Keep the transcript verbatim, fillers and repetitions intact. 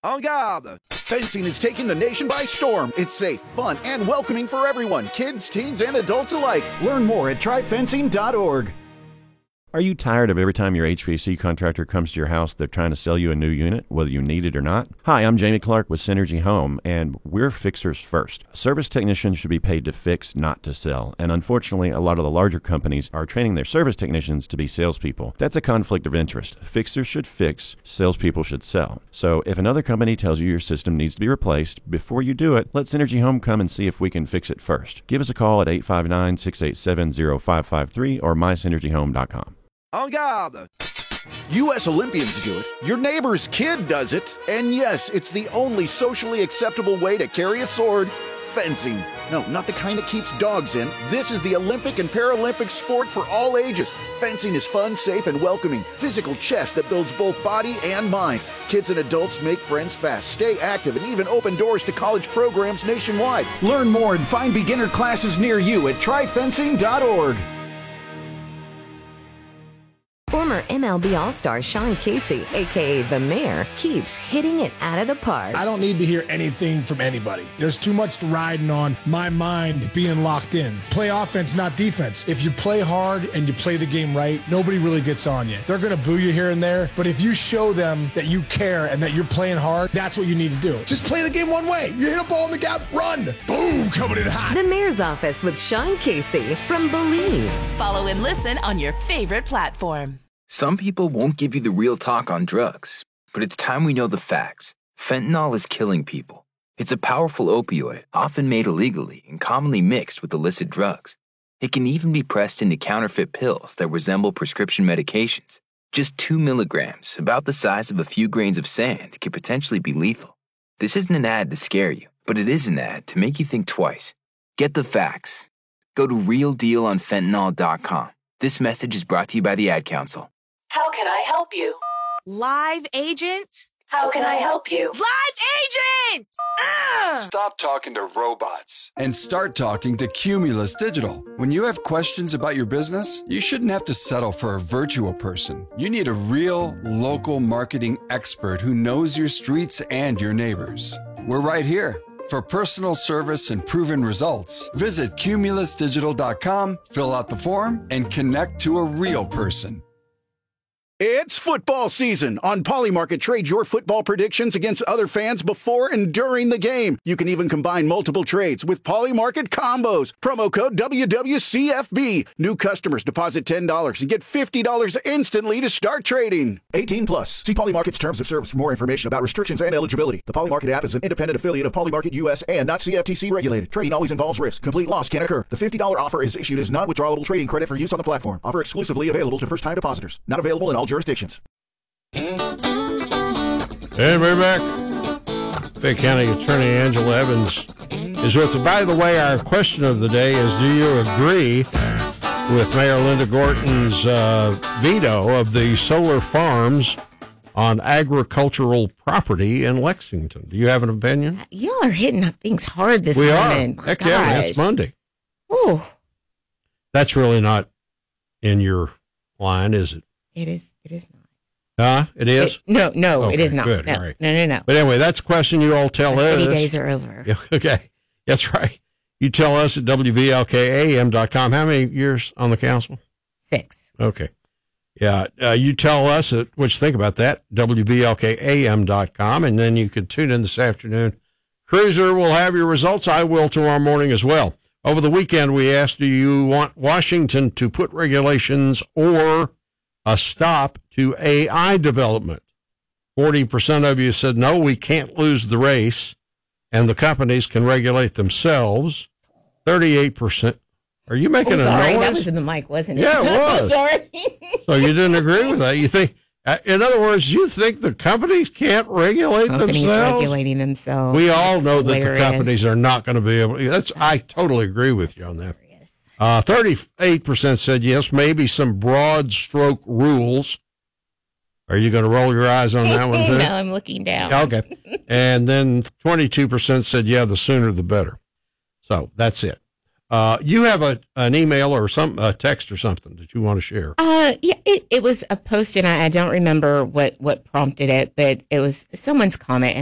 En garde! Fencing is taking the nation by storm. It's safe, fun, and welcoming for everyone, kids, teens, and adults alike. Learn more at try fencing dot org. Are you tired of every time your H V A C contractor comes to your house, they're trying to sell you a new unit, whether you need it or not? Hi, I'm Jamie Clark with Synergy Home, and we're fixers first. Service technicians should be paid to fix, not to sell. And unfortunately, a lot of the larger companies are training their service technicians to be salespeople. That's a conflict of interest. Fixers should fix, salespeople should sell. So if another company tells you your system needs to be replaced, before you do it, let Synergy Home come and see if we can fix it first. Give us a call at eight five nine, six eight seven, zero five five three or my synergy home dot com. En garde! U S Olympians do it. Your neighbor's kid does it. And yes, it's the only socially acceptable way to carry a sword. Fencing. No, not the kind that keeps dogs in. This is the Olympic and Paralympic sport for all ages. Fencing is fun, safe, and welcoming. Physical chess that builds both body and mind. Kids and adults make friends fast, stay active, and even open doors to college programs nationwide. Learn more and find beginner classes near you at try fencing dot org. Former M L B All-Star Sean Casey, a k a. The Mayor, keeps hitting it out of the park. I don't need to hear anything from anybody. There's too much riding on my mind being locked in. Play offense, not defense. If you play hard and you play the game right, nobody really gets on you. They're going to boo you here and there, but if you show them that you care and that you're playing hard, that's what you need to do. Just play the game one way. You hit a ball in the gap, run. Boom, coming in hot. The Mayor's Office with Sean Casey from Believe. Follow and listen on your favorite platform. Some people won't give you the real talk on drugs, but it's time we know the facts. Fentanyl is killing people. It's a powerful opioid, often made illegally and commonly mixed with illicit drugs. It can even be pressed into counterfeit pills that resemble prescription medications. Just two milligrams, about the size of a few grains of sand, could potentially be lethal. This isn't an ad to scare you, but it is an ad to make you think twice. Get the facts. Go to real deal on fentanyl dot com. This message is brought to you by the Ad Council. How can I help you? Live agent? How can I help you? Live agent! Ah! Stop talking to robots and start talking to Cumulus Digital. When you have questions about your business, you shouldn't have to settle for a virtual person. You need a real, local marketing expert who knows your streets and your neighbors. We're right here. For personal service and proven results, visit cumulus digital dot com, fill out the form, and connect to a real person. It's football season. On Polymarket, trade your football predictions against other fans before and during the game. You can even combine multiple trades with Polymarket combos. Promo code W W C F B. New customers deposit ten dollars and get fifty dollars instantly to start trading. eighteen plus. See Polymarket's terms of service for more information about restrictions and eligibility. The Polymarket app is an independent affiliate of Polymarket U S and not C F T C regulated. Trading always involves risk. Complete loss can occur. The fifty dollars offer is issued as non-withdrawable trading credit for use on the platform. Offer exclusively available to first-time depositors. Not available in all jurisdictions. And we're back. Bay County Attorney Angela Evans is with us. By the way, our question of the day is, do you agree with Mayor Linda Gorton's uh, veto of the solar farms on agricultural property in Lexington? Do you have an opinion? Y'all are hitting things hard this we morning. We are. Heck yeah, it's Monday. Ooh. That's really not in your line, is it? It is. It is not. Huh? It is? It, no, no, okay, it is not. Good, no, all right. no, no, no. But anyway, that's a question you all tell the us. thirty days are over. Yeah, okay. That's right. You tell us at W V L K A M dot com. How many years on the council? Six. Okay. Yeah. Uh, you tell us at, what you think about that, W V L K A M dot com, and then you can tune in this afternoon. Cruiser will have your results. I will tomorrow morning as well. Over the weekend, we asked, do you want Washington to put regulations or a stop to A I development? forty percent of you said, no, we can't lose the race, and the companies can regulate themselves. thirty-eight percent. Are you making oh, sorry, a noise? That was in the mic, wasn't it? Yeah, it was. Sorry. So you didn't agree with that? You think, in other words, you think the companies can't regulate companies themselves? regulating themselves. We all That's know hilarious. that the companies are not going to be able to. That's, I totally agree with you on that. Uh, thirty-eight percent said yes, maybe some broad stroke rules. Are you going to roll your eyes on that one too? No, I'm looking down. Okay. And then twenty-two percent said, yeah, the sooner the better. So that's it. Uh, you have a an email or some a text or something that you want to share? Uh, yeah, it, it was a post, and I, I don't remember what, what prompted it, but it was someone's comment.